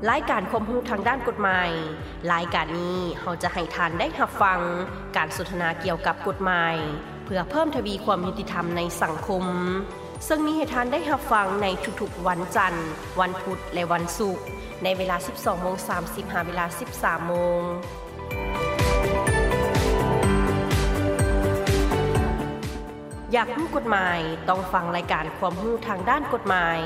รายการความรู้ทางด้านกฎหมายรายการนี้เราจะให้ทานได้รับฟังการสนทนาเกี่ยวกับกฎหมายเพื่อเพิ่มทวีความยุติธรรมในสังคมซึ่งมีให้ทานได้รับฟังในทุกๆวันจันทร์วันพุธและวันศุกร์ในเวลา 12:30 น. หาเวลา 13:00 น. อยากรู้กฎหมายต้องฟังรายการความรู้ทางด้านกฎหมาย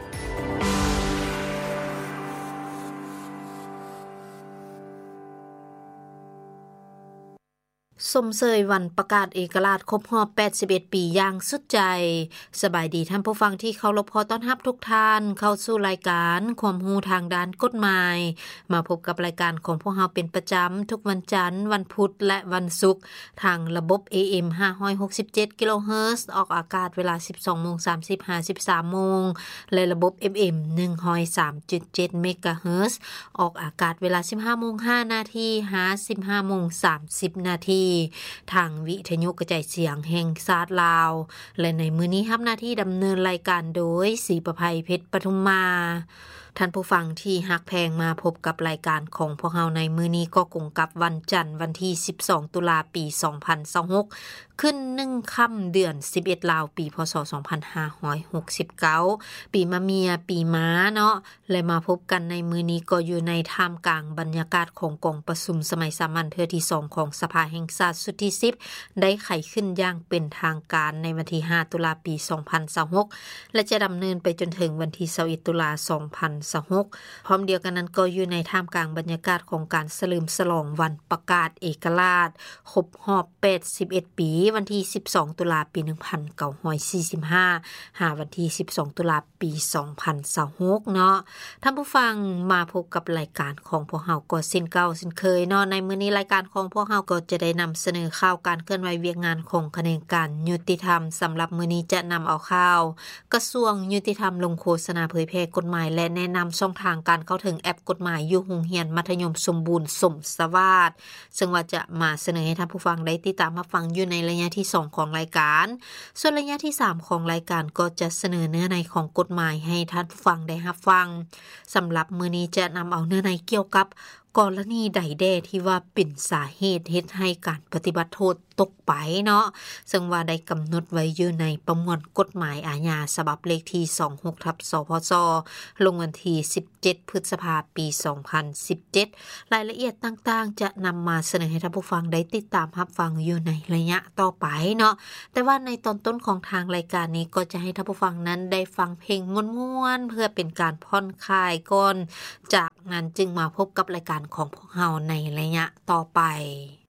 สมเสยวันประกาศเอกราชครบรอบ81ปีอย่างสุดใจสบายดีท่านผู้ฟังที่เคารพขอต้อนรับทุกท่านเข้าสู่รายการความรู้ทางด้านกฎหมายมาพบกับรายการของพวกเราเป็นประจำทุกวันจันทร์วันพุธและวันศุกร์ทางระบบ AM 567 กิโลเฮิรตซ์ออกอากาศเวลา 12:30 น. หา 13:00 น. และระบบ FM 103.7 เมกะเฮิรตซ์ออกอากาศเวลา 15:05 น. หา 15:30 น. ทางวิทยุกระจายเสียงแห่งชาติลาวและในมื้อนี้รับหน้าที่ดำเนินรายการโดยศรีประไพเพชรปทุมมาท่านผู้ฟังที่ฮักแพงมาพบกับรายการของพวกเราในมื้อนี้ก็คงกับวันจันทร์วันที่12ตุลาปี2026ขึ้น1ค่ำเดือน11ลาวปีพศ2569ปีมะเมียปีม้าเนาะและมาพบกันในมื้อนี้ก็อยู่ในท่ามกลางบรรยากาศของกองประชุมสมัยสามัญเทื่อที่2ของสภาแห่งชาติสุดที่10ได้ไขขึ้นอย่างเป็นทางการในวันที่5ตุลาปี2026และจะดำเนินไปจนถึงวันที่21ตุลา2026พร้อมเดียวกันนั้นก็อยู่ในท่ามกลางบรรยากาศของการเฉลิมฉลองวันประกาศเอกราชครบรอบ81ปีวันที่12ตุลาปี1945หาวันที่12ตุลาปี2026เนาะท่านผู้ฟังมาพบกับรายการของพวกเราก็เช่นเก่าเช่นเคยเนาะในมื้อนี้รายการของพวกเราก็จะได้นำเสนอข่าวการเคลื่อนไหวเวียกงานของคณะการยุติธรรมสำหรับมื้อนี้จะนำเอาข่าวกระทรวงยุติธรรมลงโฆษณาเผยแพร่กฎหมายและแนะนำช่องทางการเข้าถึงแอปกฎหมายอยู่โรงเรียนมัธยมสมบูรณ์สมสวัสดิ์ซึ่งว่าจะมาเสนอให้ท่านผู้ฟังได้ติดตามรับฟังอยู่ในระยะที่2ของรายการส่วนระยะที่3ของรายการก็จะเสนอเนื้อในของกฎหมายให้ท่านผู้ฟังได้รับฟังสำหรับมื้อนี้จะนำเอาเนื้อในเกี่ยวกับกรณีใดแด่ที่ว่าเป็นสาเหตุเฮ็ดให้การปฏิบัติโทษตกไปเนาะซึ่งว่าได้กำหนดไว้อยู่ในประมวลกฎหมายอาญาฉบับเลขที่ 26/สพสลงวันที่17พฤษภาคมปี2017รายละเอียดต่างๆจะนำมาเสนอให้ท่านผู้ฟังได้ติดตามรับฟังอยู่ในระยะต่อไปเนาะแต่ว่าในตอนต้นของทางรายการนี้ก็จะให้ท่านผู้ฟังนั้นได้ฟังเพลงม่วนๆเพื่อเป็นการผ่อนคลายก่อนจากนั้นจึงมาพบกับรายการของพวกเราในระยะต่อไป